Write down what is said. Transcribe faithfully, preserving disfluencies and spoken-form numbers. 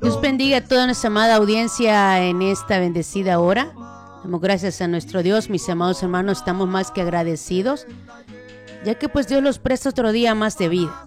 Dios bendiga a toda nuestra amada audiencia en esta bendecida hora. Damos gracias a nuestro Dios, mis amados hermanos, estamos más que agradecidos, ya que pues Dios los presta otro día más de vida.